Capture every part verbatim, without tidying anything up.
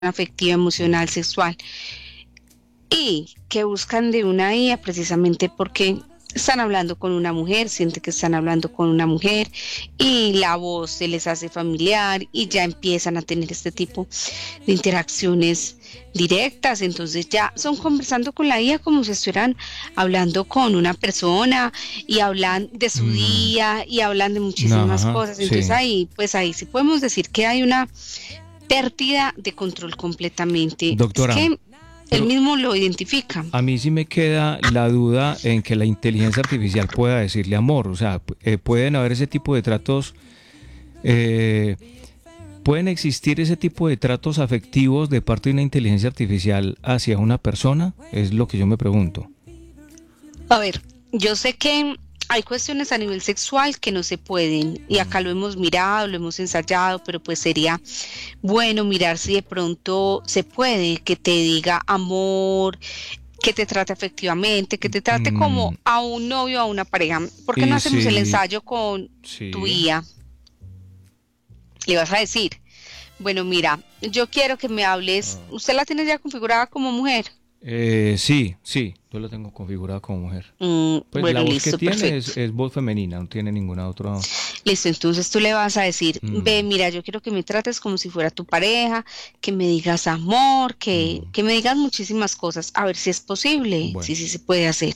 afectiva, emocional, sexual, y que buscan de una I A precisamente porque están hablando con una mujer, sienten que están hablando con una mujer y la voz se les hace familiar y ya empiezan a tener este tipo de interacciones directas, entonces ya son conversando con la I A como si estuvieran hablando con una persona y hablan de su Mm, día y hablan de muchísimas ajá, cosas, entonces sí. ahí pues ahí sí podemos decir que hay una pérdida de control completamente, es Doctora, que él pero mismo lo identifica. a mí sí me queda la duda en que la inteligencia artificial pueda decirle amor. O sea, pu- eh, pueden haber ese tipo de tratos, eh, pueden existir ese tipo de tratos afectivos de parte de una inteligencia artificial hacia una persona, es lo que yo me pregunto. A ver, yo sé que hay cuestiones a nivel sexual que no se pueden y acá lo hemos mirado, lo hemos ensayado, pero pues sería bueno mirar si de pronto se puede que te diga amor, que te trate afectivamente, que te trate Mm, como a un novio, a una pareja. ¿Por qué no y hacemos el si, ensayo con tu sí, I A? Le vas a decir, bueno, mira, yo quiero que me hables, ah, ¿usted la tiene ya configurada como mujer? eh, sí, sí, yo lo tengo configurada como mujer. Mm, Pues la bueno, voz que listo, tiene perfecto. es, es voz femenina, no tiene ninguna otra. Listo, entonces tú le vas a decir, ve, Mm, mira, yo quiero que me trates como si fuera tu pareja, que me digas amor, que, mm, que me digas muchísimas cosas, a ver si es posible, si bueno. sí se puede hacer.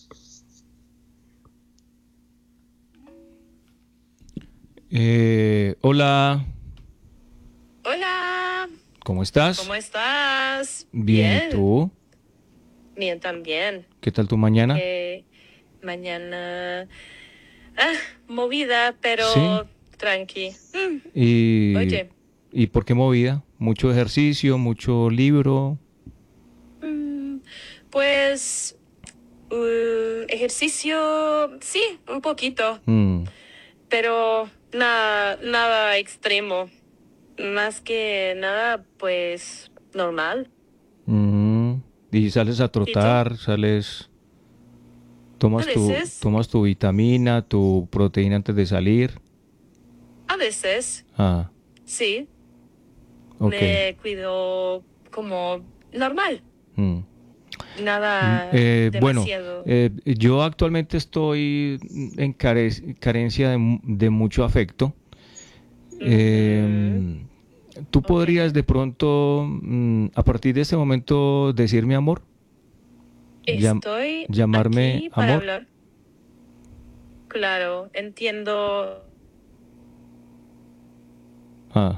Eh, hola, Hola, ¿cómo estás? ¿cómo estás? Bien, ¿y Bien, tú? bien también. ¿Qué tal tu mañana? Que mañana, ah, movida, Sí. pero tranqui. Mm, ¿Y, oye, y por qué movida? ¿Mucho ejercicio, mucho libro? mm, pues uh, ejercicio, sí, un poquito, Mm, pero nada, nada extremo. Más que nada, pues normal. mm. ¿Y sales a ¿Y tú? trotar? ¿Sales, A tomas tu, veces, tomas tu vitamina, tu proteína antes de salir? a veces, Ah, sí. ok. Me cuido como normal, Mm. Mm, nada eh, bueno, demasiado. eh, yo actualmente estoy en care- carencia de, mu- de mucho afecto. Ujú, Eh, ¿Tú ok. podrías de pronto, mm, a partir de este momento, decirme amor? Llam- Estoy ¿Llamarme aquí para amor? hablar. Claro, entiendo. Ah,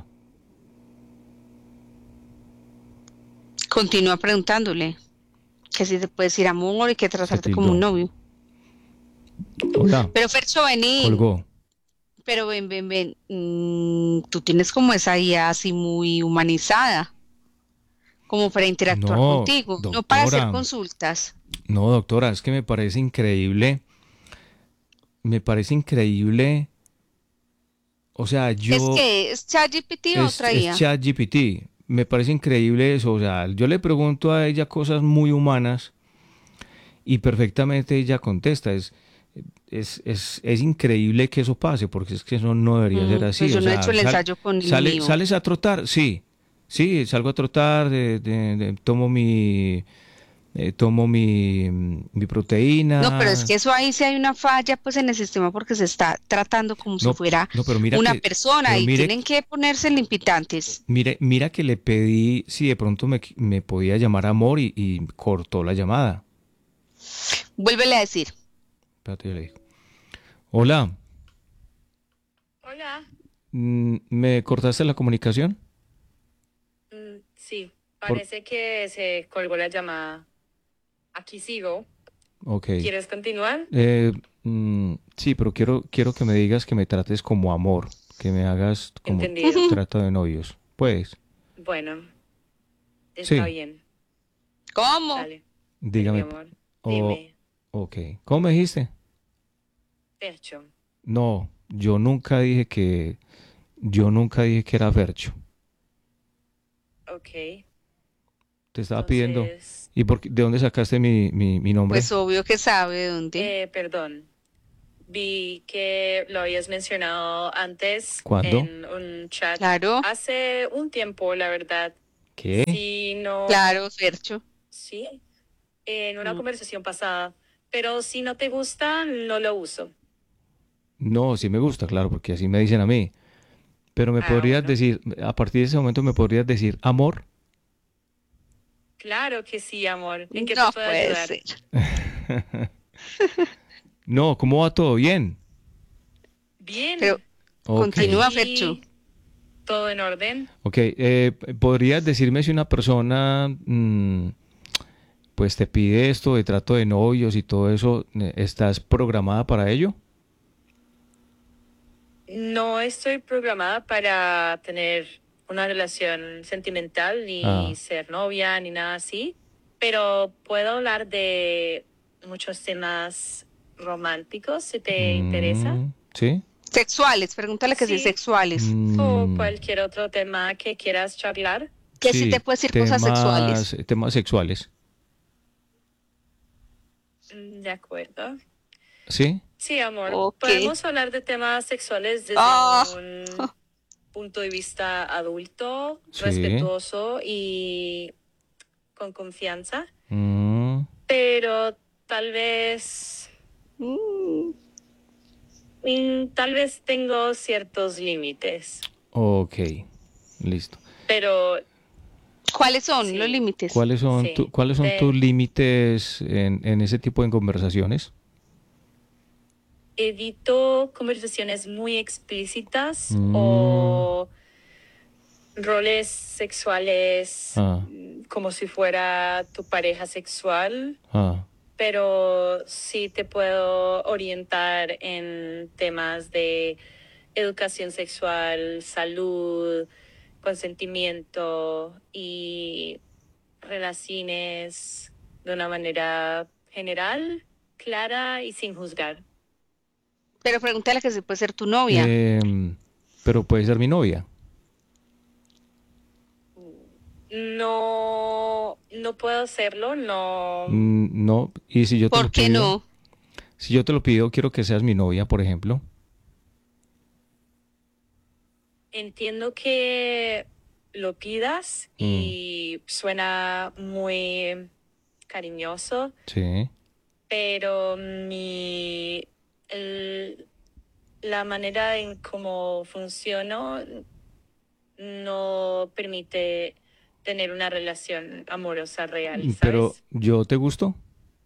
Continúa preguntándole que si te puede decir amor y que se tratarte como un tildó. novio. Hola, Pero Fercho, vení, colgó. pero ven, ven, ven, mm, tú tienes como esa I A así muy humanizada, como para interactuar No, contigo, no para hacer doctora, consultas. no, doctora, es que me parece increíble, me parece increíble, o sea, ¿Es yo, que es ChatGPT o es, otra es I A? ChatGPT, me parece increíble eso, o sea, yo le pregunto a ella cosas muy humanas y perfectamente ella contesta, es, es, es, es increíble que eso pase, porque es que eso no debería ser Mm, pues así, o yo no he hecho sea, el sal, ensayo con el sale, mío. ¿sales a trotar? Sí, sí, salgo a trotar, de- de- de- tomo mi, eh, tomo mi, mi No, pero es proteína. que eso ahí sí hay una falla pues en el sistema porque se está tratando como si No, fuera no, pero mira una que, persona pero y mire, tienen que ponerse limpitantes. mire, mira que le pedí si de pronto me, me podía llamar amor y, y cortó la llamada. Vuélvele a decir. Espérate, yo le digo. Hola, Hola. mm, ¿me cortaste la comunicación? Mm, sí, Por, parece que se colgó la llamada. Aquí sigo. ok. ¿Quieres continuar? Eh, mm, sí, pero quiero, quiero que me digas que me trates como amor, que me hagas como Entendido. trato de novios. Pues, Bueno, está sí, bien. ¿Cómo? Dale, dale, mi dígame. amor. Oh, Dime, ok. ¿Cómo me dijiste? Pecho. No, yo nunca dije que, yo nunca dije que era Fercho. Ok, Te estaba pidiendo. entonces, ¿Y por qué- de dónde sacaste mi, mi, mi nombre? Pues obvio que sabe de dónde. eh, perdón. Vi que lo habías mencionado antes ¿Cuándo? en un chat Claro. hace un tiempo, la verdad. ¿Qué? Si no, Claro, Fercho. sí, en una Mm. conversación pasada. Pero si no te gusta, no lo uso. No, sí me gusta, claro, porque así me dicen a mí. Pero me Ah, podrías bueno. decir, a partir de ese momento me podrías decir amor. Claro que sí, amor. ¿En qué te No puedo puede ayudar? ser. No, ¿cómo va todo? Bien. Pero Bien. Ok. continúa, Fercho. Aquí todo en orden. Ok, eh, ¿podrías decirme si una persona mm, pues te pide esto de trato de novios y todo eso, eh, ¿estás programada para ello? No estoy programada para tener una relación sentimental, Ah, ni ser novia, ni nada así, pero puedo hablar de muchos temas románticos si te interesa. mm, ¿sí? Sexuales, pregúntale que si Sí, sexuales. o Mm, cualquier otro tema que quieras charlar. Que si te sí, puedes decir cosas sexuales. temas, temas sexuales. Mm, De acuerdo. ¿Sí? Sí, amor, Ok. podemos hablar de temas sexuales desde Ah, un punto de vista adulto, Sí. respetuoso y con confianza, Mm, pero tal vez, mm, mm, tal vez tengo ciertos límites, ok, listo. pero ¿cuáles son los sí, límites? ¿Cuáles son, tu- sí, cuáles son tus de, límites en, en ese tipo de conversaciones? evito conversaciones muy explícitas Mm, o roles sexuales ah, mm, como si fuera tu pareja sexual, ah. pero sí te puedo orientar en temas de educación sexual, salud, consentimiento y relaciones de una manera general, clara y sin juzgar. Pero pregúntale que si puede ser tu novia. Em, pero puede ser mi novia. No, no puedo hacerlo, no. Mm, no, y si yo te lo ¿Por qué pido, no? si yo te lo pido, quiero que seas mi novia, por ejemplo. Entiendo que lo pidas Mm, y suena muy cariñoso, sí. pero mi, el- la manera en cómo funciono no permite tener una relación amorosa real, Mm, Pero ¿sabes? yo te gusto.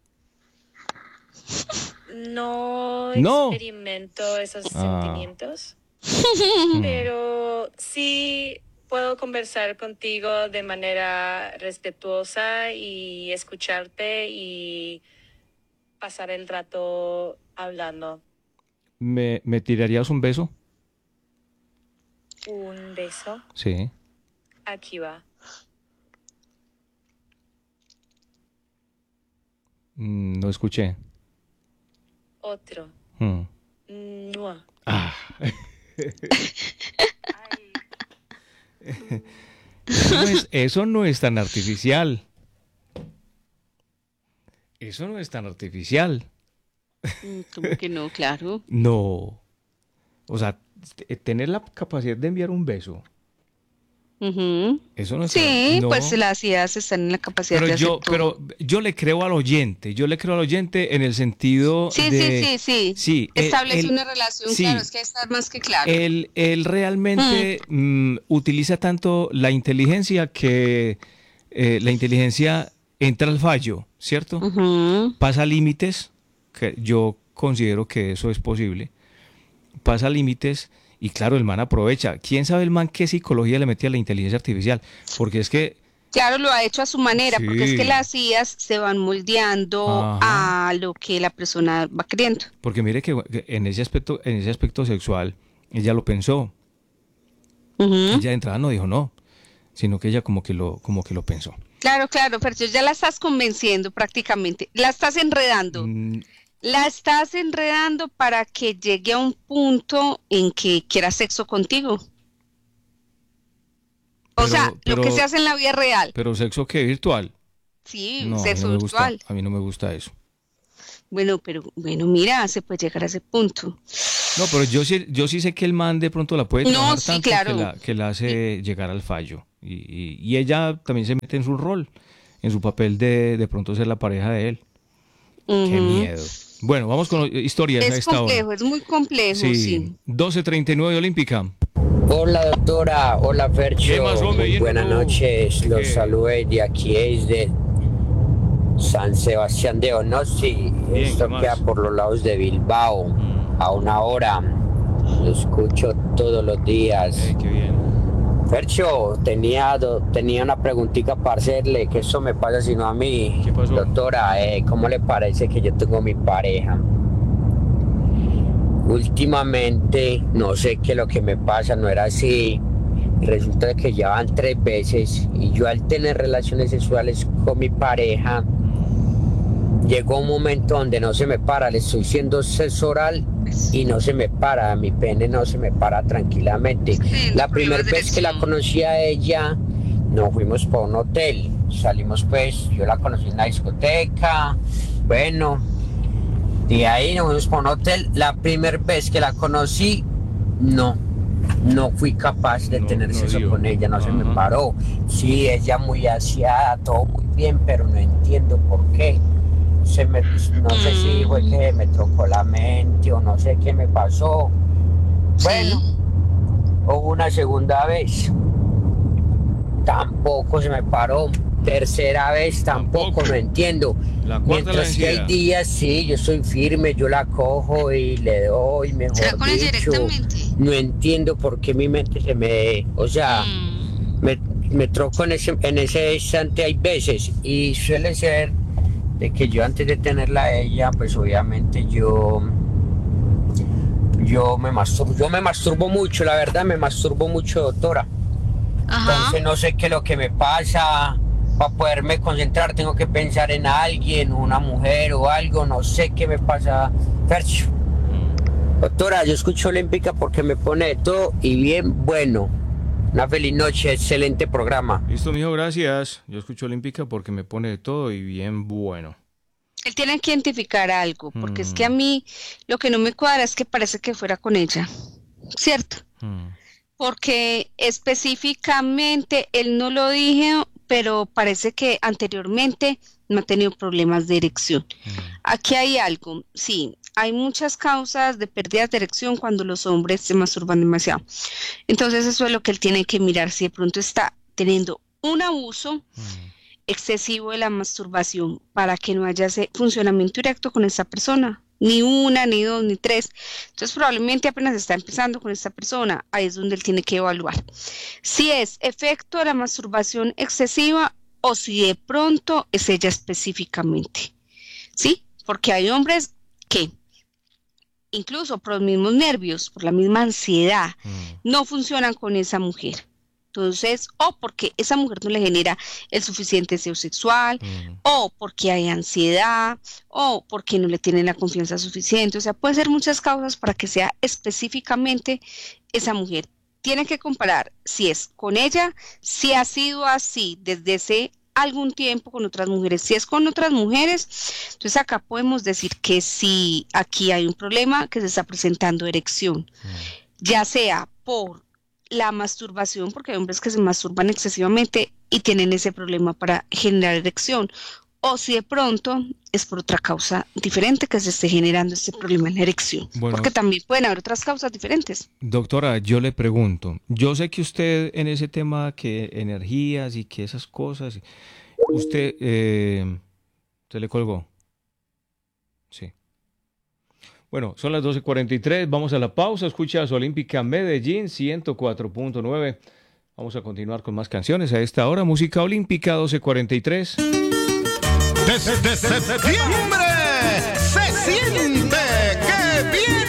No No. experimento esos Ah, sentimientos, mm, pero sí puedo conversar contigo de manera respetuosa y escucharte y pasar el rato hablando. ¿me, me tirarías un beso? Un beso, Sí. aquí va. Mm, no escuché. Otro. Mm. Mua. Ah, Ay, eso no es, eso no es tan artificial. Eso no es tan artificial. Mm, ¿cómo que no? Claro. No. O sea, t- tener la capacidad de enviar un beso. Ujú. Eso no es tan... Sí, pues No. las ideas están en la capacidad Pero de hacer yo, todo. pero yo le creo al oyente. Yo le creo al oyente en el sentido Sí, sí, de... sí, sí. Sí, él, Establece él- una relación, claro, sí, es que está más que claro. él, él Mm, realmente mm, utiliza tanto la inteligencia que eh, la inteligencia entra al fallo, ¿cierto? ujú. Pasa límites, que yo considero que eso es posible, pasa límites y claro, el man aprovecha. ¿Quién sabe el man qué psicología le metía a la inteligencia artificial? Porque es que, Claro, lo ha hecho a su manera, porque es que sí, las I As se van moldeando ajá, a lo que la persona va queriendo. porque mire que que en ese aspecto, en ese aspecto sexual, ella lo pensó. Ujú. Ella de entrada no dijo no, sino que ella como que lo, como que lo pensó. Claro, claro, pero ya la estás convenciendo prácticamente, la estás enredando, Mm, la estás enredando para que llegue a un punto en que quiera sexo contigo. O sea, pero, lo que se pero, hace en la vida real. pero sexo que virtual. Sí, No, a mí no sexo me gusta, virtual. a mí no me gusta eso. Bueno, pero bueno, mira, se puede llegar a ese punto. No, pero yo sí, yo sí sé que el man de pronto la puede No, trabajar sí, tanto claro. que, la, que la hace llegar al fallo. Y, y, y ella también se mete en su rol, en su papel de de pronto ser la pareja de él. Qué Ujú. miedo. Bueno, vamos con historias a Es esta hora. complejo, es muy complejo, Sí, sí. doce treinta y nueve Olímpica. Hola doctora, hola ¿Qué Fercho, más, hombre? muy Bien, buenas ¿no? noches, ¿De los qué? saludo de aquí desde San Sebastián de Onosti, Bien, esto ¿qué más? queda por los lados de Bilbao, Mm. a una hora, lo escucho todos los días. Eh, qué bien. Fercho, tenía, do- tenía una preguntita para hacerle, que eso me pasa sino a mí. ¿Qué pasó? Doctora, eh, ¿cómo le parece que yo tengo mi pareja? Últimamente, no sé qué es lo que me pasa, no era así. Resulta que ya van tres veces y yo al tener relaciones sexuales con mi pareja, llegó un momento donde no se me para, le estoy haciendo sexo oral y no se me para, mi pene no se me para tranquilamente. Sí, La problemas primera de vez que la erección. conocí a ella, nos fuimos para un hotel, salimos pues, yo la conocí en la discoteca, bueno, de ahí nos fuimos para un hotel. La primera vez que la conocí, no, no fui capaz de No, tener no sexo dio. con ella, no se me Ajá. paró. Sí, ella muy aseada, todo muy bien, pero no entiendo por qué. Se me, no sé si fue que me trocó la mente o no sé qué me pasó. Bueno, Sí. hubo una segunda vez, tampoco se me paró. Tercera vez tampoco, Tampoco. no entiendo. La cuarta la Mientras que hay vencida. días, sí, yo soy firme, yo la cojo y le doy, ¿Será mejor con ella dicho. directamente? No entiendo por qué mi mente se me, o sea, Mm. me, me troco en ese, en ese instante hay veces y suele ser de que yo antes de tenerla a ella, pues obviamente yo, yo me masturbo, yo me masturbo mucho, la verdad me masturbo mucho, doctora. Ajá. Entonces no sé qué es lo que me pasa. Para poderme concentrar tengo que pensar en alguien, una mujer o algo, no sé qué me pasa. Fercho. Doctora, yo escucho Olímpica porque me pone de todo y bien bueno. Una feliz noche, excelente programa. Listo, mijo, gracias. Yo escucho Olímpica porque me pone de todo y bien bueno. Él tiene que identificar algo, porque es que a Mm. mí lo que no me cuadra es que parece que fuera con ella, ¿cierto? Mm. Porque específicamente él no lo dijo, pero parece que anteriormente no ha tenido problemas de erección. Mm. Aquí hay algo, sí, hay muchas causas de pérdidas de erección cuando los hombres se masturban demasiado. Entonces eso es lo que él tiene que mirar, si de pronto está teniendo un abuso Mm. excesivo de la masturbación para que no haya ese funcionamiento directo con esa persona. Ni una, ni dos, ni tres. Entonces probablemente apenas está empezando con esta persona. Ahí es donde él tiene que evaluar si es efecto de la masturbación excesiva o si de pronto es ella específicamente. ¿Sí? Porque hay hombres que incluso por los mismos nervios, por la misma ansiedad, Mm. no funcionan con esa mujer. Entonces, o porque esa mujer no le genera el suficiente deseo sexual, Mm. o porque hay ansiedad, o porque no le tienen la confianza suficiente. O sea, puede ser muchas causas para que sea específicamente esa mujer. Tiene que comparar si es con ella, si ha sido así desde hace algún tiempo con otras mujeres. Si es con otras mujeres, entonces acá podemos decir que sí, aquí hay un problema que se está presentando erección, Mm. ya sea por la masturbación, porque hay hombres que se masturban excesivamente y tienen ese problema para generar erección, o si de pronto es por otra causa diferente que se esté generando este problema en la erección, Bueno. porque también pueden haber otras causas diferentes. Doctora, yo le pregunto, yo sé que usted en ese tema que energías y que esas cosas, usted, eh, ¿se le colgó? Sí. Bueno, son las doce cuarenta y tres, vamos a la pausa, escucha a su Olímpica Medellín ciento cuatro punto nueve. Vamos a continuar con más canciones a esta hora, música olímpica doce cuarenta y tres. Desde septiembre se siente que viene.